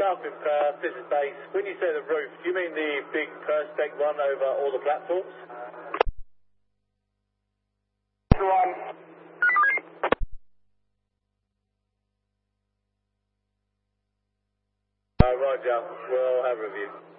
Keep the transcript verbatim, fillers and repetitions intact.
Falcon, uh, this is base. When you say the roof, do you mean the big perspex one over all the platforms? One. Uh, Roger, we'll have a review.